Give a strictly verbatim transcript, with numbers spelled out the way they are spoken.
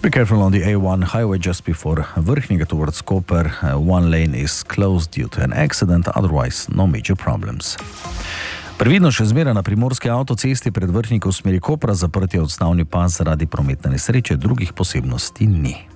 Be careful on the A one highway just before Vrhniga towards Koper. Uh, one lane is closed due to an accident, otherwise no major problems. Previdno še zmeraj na primorski avtocesti pred Vrhnikom v smeri Kopra, zaprti odstavni pas zaradi prometne nesreče, drugih posebnosti ni.